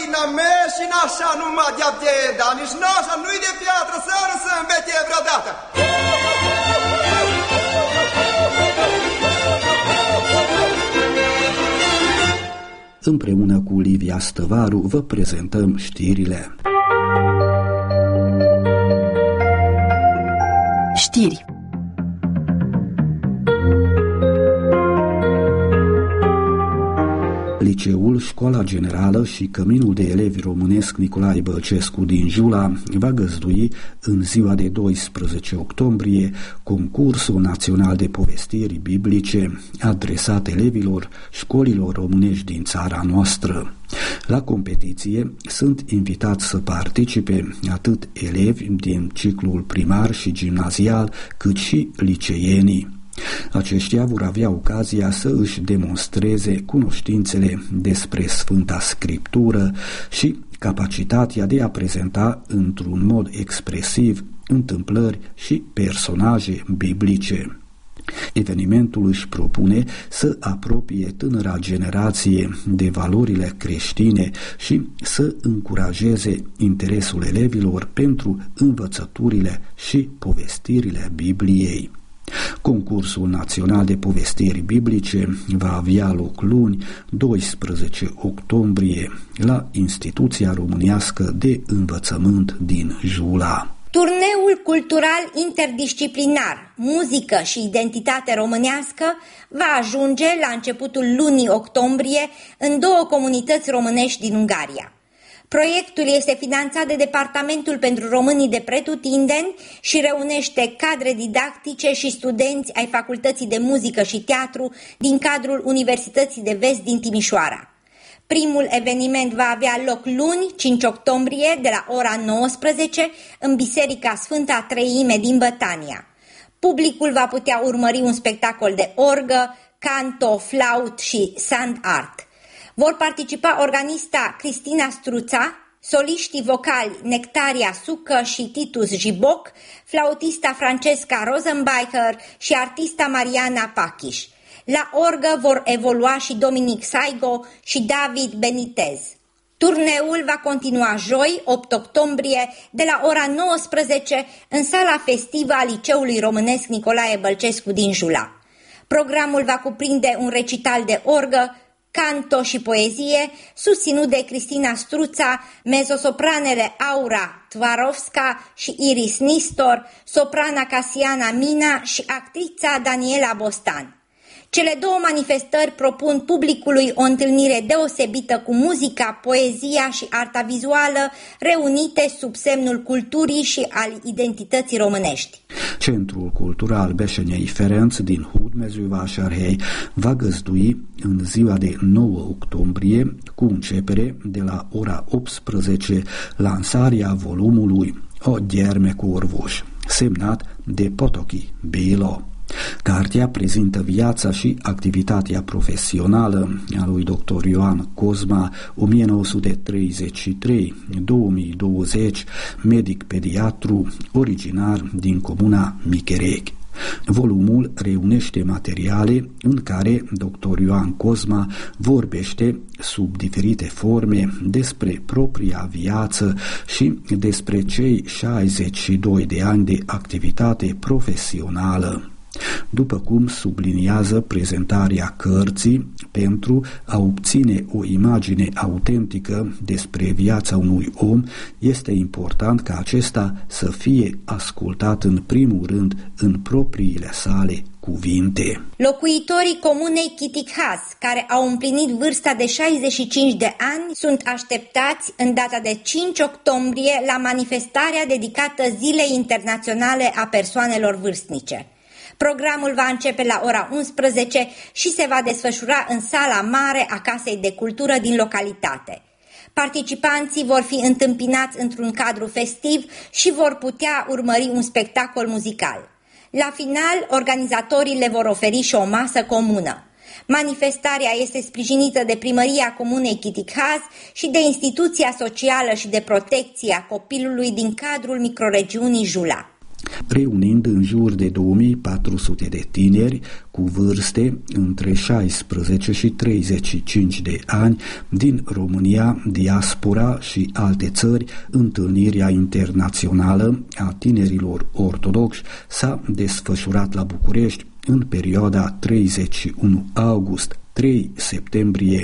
grădina mea și n-așa numai de abdeda, nici n-așa nu-i de piatră să îmbete vreodată. Împreună cu Livia Stăvaru vă prezentăm știrile. Știri. Liceul, Școala Generală și Căminul de Elevi Românesc Nicolae Bălcescu din Jula va găzdui în ziua de 12 octombrie concursul național de povestiri biblice adresat elevilor școlilor românești din țara noastră. La competiție sunt invitați să participe atât elevi din ciclul primar și gimnazial, cât și liceenii. Aceștia vor avea ocazia să își demonstreze cunoștințele despre Sfânta Scriptură și capacitatea de a prezenta într-un mod expresiv întâmplări și personaje biblice. Evenimentul își propune să apropie tânăra generație de valorile creștine și să încurajeze interesul elevilor pentru învățăturile și povestirile Bibliei. Concursul național de povestiri biblice va avea loc luni, 12 octombrie, la Instituția Românească de Învățământ din Jula. Turneul cultural interdisciplinar, muzică și identitate românească va ajunge la începutul lunii octombrie în două comunități românești din Ungaria. Proiectul este finanțat de Departamentul pentru Românii de Pretutindeni și reunește cadre didactice și studenți ai Facultății de Muzică și Teatru din cadrul Universității de Vest din Timișoara. Primul eveniment va avea loc luni, 5 octombrie, de la ora 19, în Biserica Sfânta Treime din Bătania. Publicul va putea urmări un spectacol de orgă, canto, flaut și sand art. Vor participa organista Cristina Struța, soliștii vocali Nectaria Sucă și Titus Jiboc, flautista Francesca Rosenbacher și artista Mariana Pachiș. La orgă vor evolua și Dominic Saigo și David Benitez. Turneul va continua joi, 8 octombrie, de la ora 19 în sala festivă a Liceului Românesc Nicolae Bălcescu din Jula. Programul va cuprinde un recital de orgă, canto și poezie, susținut de Cristina Struța, mezosopranele Aura Tvarovska și Iris Nistor, soprana Casiana Mina și actrița Daniela Bostan. Cele două manifestări propun publicului o întâlnire deosebită cu muzica, poezia și arta vizuală, reunite sub semnul culturii și al identității românești. Centrul Cultural Beșenei Ferenc din Hódmezővásárhely va găzdui în ziua de 9 octombrie, cu începere de la ora 18, lansarea volumului O gyermekorvos, semnat de Potoki Béla. Cartea prezintă viața și activitatea profesională a lui dr. Ioan Cozma, 1933-2020, medic pediatru, originar din comuna Micherechi. Volumul reunește materiale în care dr. Ioan Cozma vorbește sub diferite forme despre propria viață și despre cei 62 de ani de activitate profesională. După cum subliniază prezentarea cărții, pentru a obține o imagine autentică despre viața unui om, este important ca acesta să fie ascultat în primul rând în propriile sale cuvinte. Locuitorii comunei Chitikhaz, care au împlinit vârsta de 65 de ani, sunt așteptați în data de 5 octombrie la manifestarea dedicată Zilei Internaționale a Persoanelor Vârstnice. Programul va începe la ora 11 și se va desfășura în sala mare a Casei de Cultură din localitate. Participanții vor fi întâmpinați într-un cadru festiv și vor putea urmări un spectacol muzical. La final, organizatorii le vor oferi și o masă comună. Manifestarea este sprijinită de Primăria Comunei Chitikhaz și de Instituția Socială și de Protecție a Copilului din cadrul microregiunii Jula. reunind în jur de 2400 de tineri cu vârste între 16 și 35 de ani din România, diaspora și alte țări. Întâlnirea internațională a tinerilor ortodoxi s-a desfășurat la București în perioada 31 august-3 septembrie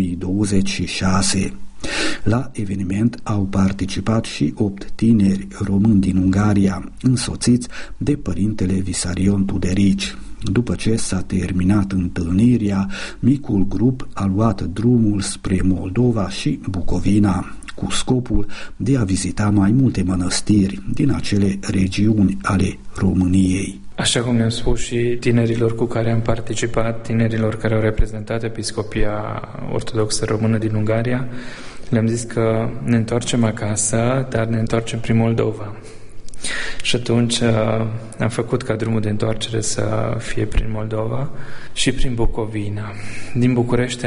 2026. La eveniment au participat și 8 tineri români din Ungaria, însoțiți de părintele Visarion Tuderici. După ce s-a terminat întâlnirea, micul grup a luat drumul spre Moldova și Bucovina, cu scopul de a vizita mai multe mănăstiri din acele regiuni ale României. Așa cum ne-am spus și tinerilor cu care am participat, tinerilor care au reprezentat Episcopia Ortodoxă Română din Ungaria, le-am zis că ne întoarcem acasă, dar ne întoarcem prin Moldova. Și atunci am făcut ca drumul de întoarcere să fie prin Moldova și prin Bucovina. Din București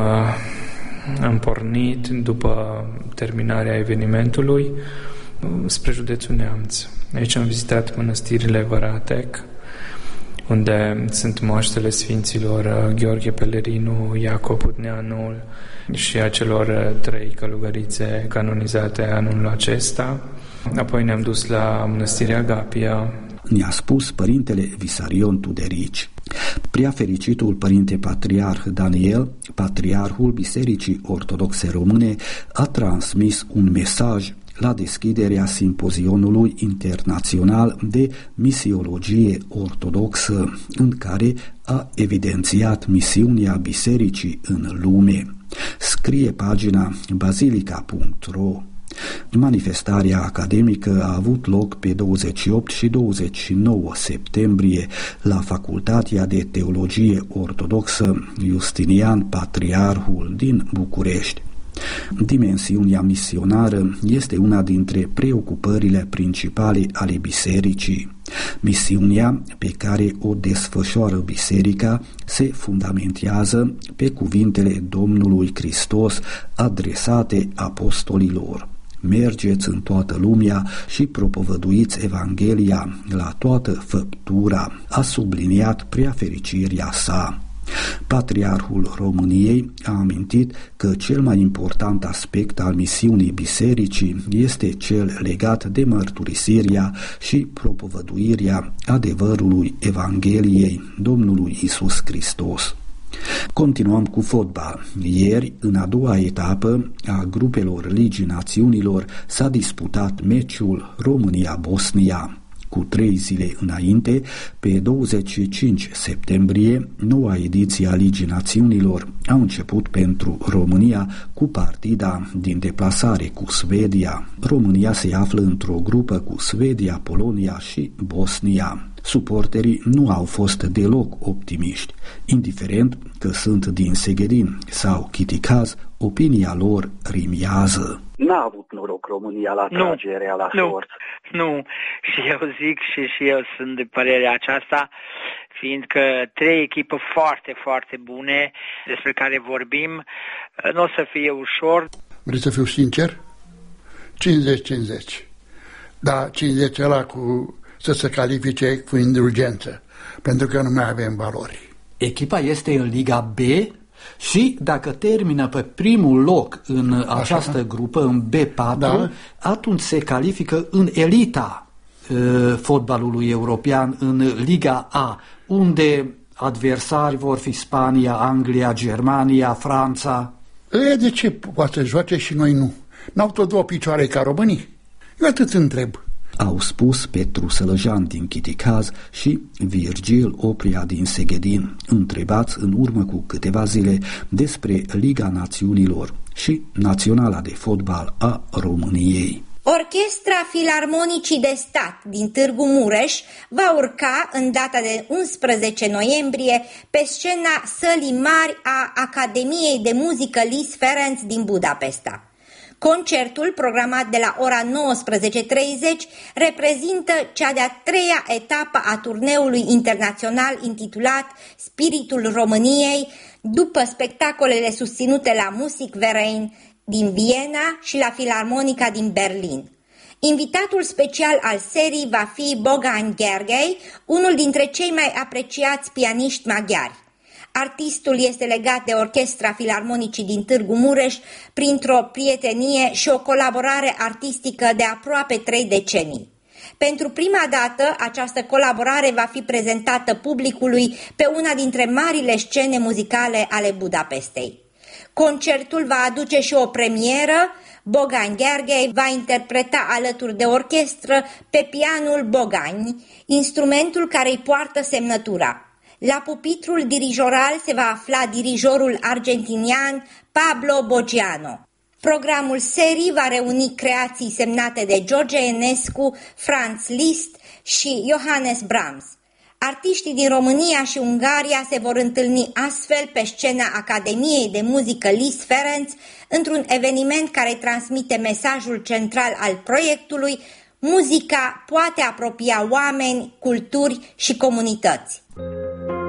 am pornit după terminarea evenimentului spre județul Neamț. Aici am vizitat mănăstirile Văratec, unde sunt moaștele sfinților Gheorghe Pelerinu, Iacob Udneanul și a celor 3 călugărițe canonizate anul acesta. Apoi ne-am dus la mănăstirea Agapia. Ne-a spus părintele Visarion Tuderici. Preafericitul părinte patriarh Daniel, patriarhul Bisericii Ortodoxe Române, a transmis un mesaj la deschiderea simpozionului internațional de misiologie ortodoxă, în care a evidențiat misiunea bisericii în lume. Scrie pagina basilica.ro. Manifestarea academică a avut loc pe 28 și 29 septembrie la Facultatea de Teologie Ortodoxă Justinian Patriarhul din București. Dimensiunea misionară este una dintre preocupările principale ale bisericii. Misiunea pe care o desfășoară biserica se fundamentează pe cuvintele Domnului Hristos adresate apostolilor. Mergeți în toată lumea și propovăduiți Evanghelia la toată făptura, a subliniat preafericirea sa. Patriarhul României a amintit că cel mai important aspect al misiunii bisericii este cel legat de mărturisirea și propovăduirea adevărului Evangheliei Domnului Iisus Hristos. Continuăm cu fotbal. Ieri, în a doua etapă a grupelor Ligii Națiunilor, s-a disputat meciul România-Bosnia. Cu 3 zile înainte, pe 25 septembrie, noua ediție a Ligii Națiunilor a început pentru România cu partida din deplasare cu Suedia. România se află într-o grupă cu Suedia, Polonia și Bosnia. Suporterii nu au fost deloc optimiști, indiferent că sunt din Seghedin sau Chiticaz, opinia lor rimiază. N-a avut noroc România la tragerea la sorți. Nu, și eu zic și eu sunt de părerea aceasta, fiindcă 3 echipe foarte, foarte bune despre care vorbim, nu o să fie ușor. Vreți să fiu sincer? 50-50. Da, 50 ăla cu să se califice cu indulgență, pentru că nu mai avem valori. Echipa este în Liga B și dacă termină pe primul loc în această grupă, în B4, da, atunci se califică în elita fotbalului european, în Liga A, unde adversari vor fi Spania, Anglia, Germania, Franța. De ce poate să joace și noi nu? N-au tot 2 picioare ca românii? Eu atât întreb. Au spus Petru Sălăjan din Chiticaz și Virgil Opria din Seghedin, întrebați în urmă cu câteva zile despre Liga Națiunilor și Naționala de Fotbal a României. Orchestra Filarmonicii de Stat din Târgu Mureș va urca în data de 11 noiembrie pe scena sălii mari a Academiei de Muzică Lis Ferenc din Budapesta. Concertul, programat de la ora 19:30, reprezintă cea de-a 3-a etapă a turneului internațional intitulat Spiritul României, după spectacolele susținute la Musikverein din Viena și la Filarmonica din Berlin. Invitatul special al serii va fi Bogan Gergely, unul dintre cei mai apreciați pianiști maghiari. Artistul este legat de Orchestra Filarmonicii din Târgu Mureș printr-o prietenie și o colaborare artistică de aproape 3 decenii. Pentru prima dată, această colaborare va fi prezentată publicului pe una dintre marile scene muzicale ale Budapestei. Concertul va aduce și o premieră. Bogan Gergely va interpreta alături de orchestră pe pianul Bogani, instrumentul care îi poartă semnătura. La pupitrul dirijoral se va afla dirijorul argentinian Pablo Boggiano. Programul serii va reuni creații semnate de George Enescu, Franz Liszt și Johannes Brahms. Artiștii din România și Ungaria se vor întâlni astfel pe scena Academiei de Muzică Liszt Ferenc într-un eveniment care transmite mesajul central al proiectului: muzica poate apropia oameni, culturi și comunități.